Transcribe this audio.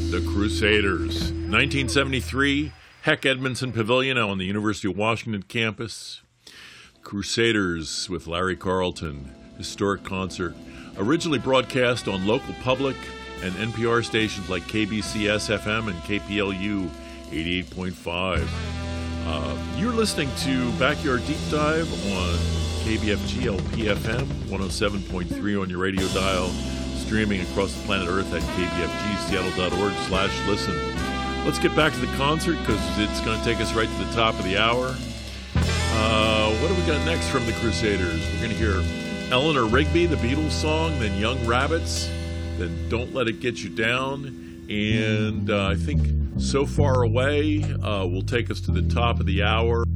The Crusaders, 1973, Heck Edmondson Pavilion on the University of Washington campus. Crusaders with Larry Carlton, historic concert, originally broadcast on local public and NPR stations like KBCS-FM and KPLU 88.5. You're listening to Backyard Deep Dive on KBFG LP-FM 107.3 on your radio dial, streaming across the planet Earth at kbfgseattle.org/listen. Let's get back to the concert because it's going to take us right to the top of the hour. What do we got next from the Crusaders? We're going to hear Eleanor Rigby, the Beatles song, then Young Rabbits, then Don't Let It Get You Down, and I think So Far Away will take us to the top of the hour.